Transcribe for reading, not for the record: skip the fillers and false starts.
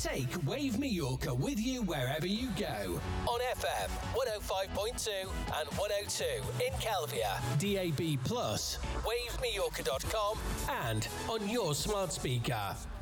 Take Wave Mallorca with you wherever you go. On FM 105.2 and 102 in Kelvia, DAB+, wavemallorca.com, and on your smart speaker.